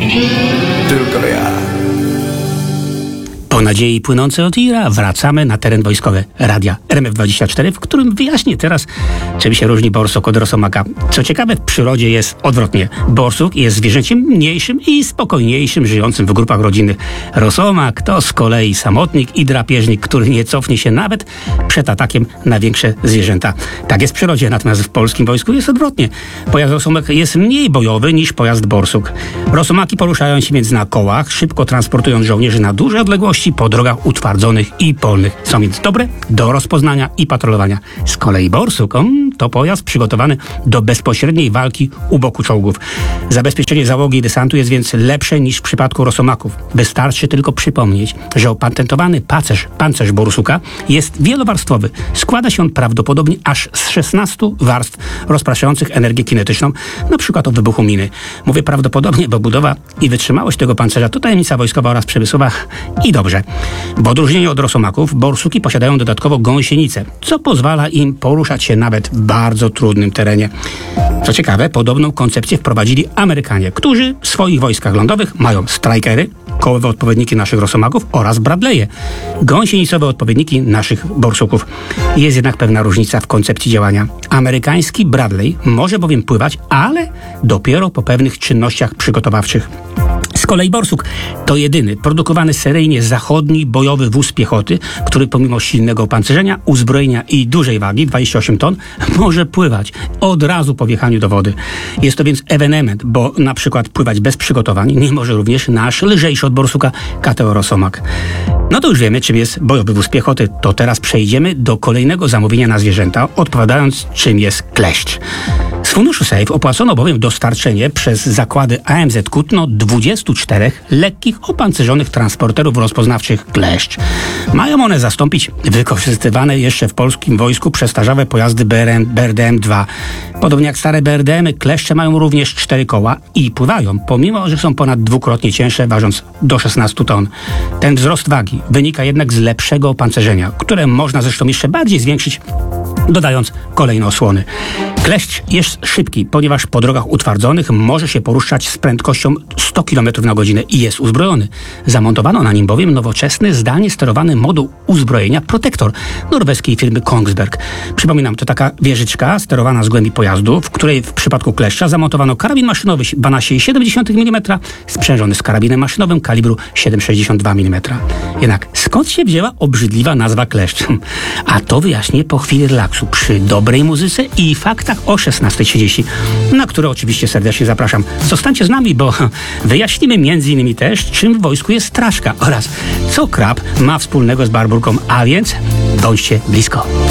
Tylko ja. Po nadziei płynącej od Ira wracamy na teren wojskowy radia RMF24, w którym wyjaśnię teraz, czym się różni borsuk od rosomaka. Co ciekawe, w przyrodzie jest odwrotnie. Borsuk jest zwierzęciem mniejszym i spokojniejszym, żyjącym w grupach rodzinnych. Rosomak to z kolei samotnik i drapieżnik, który nie cofnie się nawet przed atakiem na większe zwierzęta. Tak jest w przyrodzie, natomiast w polskim wojsku jest odwrotnie. Pojazd rosomak jest mniej bojowy niż pojazd borsuk. Rosomaki poruszają się więc na kołach, szybko transportując żołnierzy na duże odległości po drogach utwardzonych i polnych. Są więc dobre do rozpoznania i patrolowania. Z kolei borsuk to pojazd przygotowany do bezpośredniej walki u boku czołgów. Zabezpieczenie załogi i desantu jest więc lepsze niż w przypadku rosomaków. Wystarczy tylko przypomnieć, że opatentowany pancerz borsuka jest wielowarstwowy. Składa się on prawdopodobnie aż z 16 warstw rozpraszających energię kinetyczną, na przykład od wybuchu miny. Mówię prawdopodobnie, bo budowa i wytrzymałość tego pancerza to tajemnica wojskowa oraz przemysłowa i dobrze. W odróżnieniu od rosomaków, borsuki posiadają dodatkowo gąsienicę, co pozwala im poruszać się nawet w bardzo trudnym terenie. Co ciekawe, podobną koncepcję wprowadzili Amerykanie, którzy w swoich wojskach lądowych mają strikery, kołowe odpowiedniki naszych rosomaków oraz Bradley'e, gąsienicowe odpowiedniki naszych borsuków. Jest jednak pewna różnica w koncepcji działania. Amerykański Bradley może bowiem pływać, ale dopiero po pewnych czynnościach przygotowawczych. Z kolei borsuk to jedyny produkowany seryjnie zachodni bojowy wóz piechoty, który pomimo silnego opancerzenia, uzbrojenia i dużej wagi, 28 ton, może pływać od razu po wjechaniu do wody. Jest to więc ewenement, bo na przykład pływać bez przygotowań nie może również nasz lżejszy od borsuka KTO Rosomak. No to już wiemy, czym jest bojowy wóz piechoty. To teraz przejdziemy do kolejnego zamówienia na zwierzęta, odpowiadając, czym jest kleszcz. Z funduszu SAFE opłacono bowiem dostarczenie przez zakłady AMZ Kutno 24 lekkich, opancerzonych transporterów rozpoznawczych kleszcz. Mają one zastąpić wykorzystywane jeszcze w polskim wojsku przestarzawe pojazdy BRDM-2. Podobnie jak stare BRDM-y, kleszcze mają również 4 koła i pływają, pomimo że są ponad dwukrotnie cięższe, ważąc do 16 ton. Ten wzrost wagi wynika jednak z lepszego opancerzenia, które można zresztą jeszcze bardziej zwiększyć, dodając kolejne osłony. Kleszcz jest szybki, ponieważ po drogach utwardzonych może się poruszać z prędkością 100 km na godzinę i jest uzbrojony. Zamontowano na nim bowiem nowoczesny, zdalnie sterowany moduł uzbrojenia Protektor norweskiej firmy Kongsberg. Przypominam, to taka wieżyczka sterowana z głębi pojazdu, w której w przypadku kleszcza zamontowano karabin maszynowy 12,7 mm sprzężony z karabinem maszynowym kalibru 7,62 mm. Jednak skąd się wzięła obrzydliwa nazwa kleszcz? A to wyjaśnię po chwili relaksu przy dobrej muzyce i faktach o 16:30, na które oczywiście serdecznie zapraszam. Zostańcie z nami, bo wyjaśnimy m.in. też, czym w wojsku jest straszka oraz co krab ma wspólnego z barburką, a więc bądźcie blisko.